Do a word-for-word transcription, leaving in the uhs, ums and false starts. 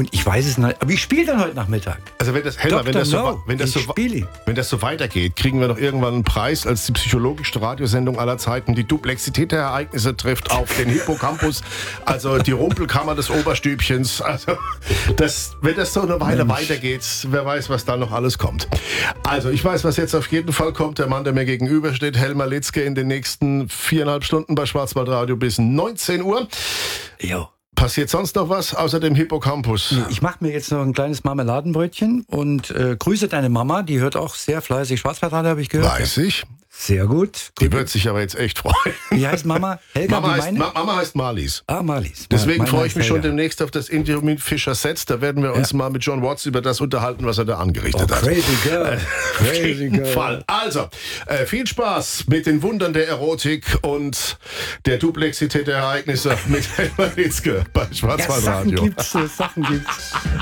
Und ich weiß es nicht, aber ich spiele dann heute Nachmittag. Also wenn das, Helmer, wenn das, so, No, wenn, das so, spiele. wenn das so weitergeht, kriegen wir doch irgendwann einen Preis als die psychologischste Radiosendung aller Zeiten. Die Duplexität der Ereignisse trifft auf den Hippocampus, also die Rumpelkammer des Oberstübchens. Also das, wenn das so eine Weile Mensch. weitergeht, wer weiß, was da noch alles kommt. Also ich weiß, was jetzt auf jeden Fall kommt. Der Mann, der mir gegenübersteht, Helmer Litzke, in den nächsten viereinhalb Stunden bei Schwarzwaldradio bis neunzehn Uhr. Jo. Passiert sonst noch was außer dem Hippocampus? Ich mache mir jetzt noch ein kleines Marmeladenbrötchen und äh, grüße deine Mama. Die hört auch sehr fleißig Schwarzwaldradio, habe ich gehört. Weiß ich. Sehr gut. Die wird sich aber jetzt echt freuen. Wie heißt Mama? Helga, Mama, wie heißt, meine? Ma- Mama heißt Marlies. Ah, Marlies. Deswegen Meine freue ich mich heißt schon Helga. demnächst auf das Interview mit Fischer Setz. Da werden wir uns Ja. mal mit John Watts über das unterhalten, was er da angerichtet Oh, hat. crazy girl. Auf Crazy jeden girl. Fall. Also, äh, viel Spaß mit den Wundern der Erotik und der Duplexität der Ereignisse mit Helmer Litzke bei Ja, Sachen Schwarzwaldradio. gibt's, äh, Sachen gibt's.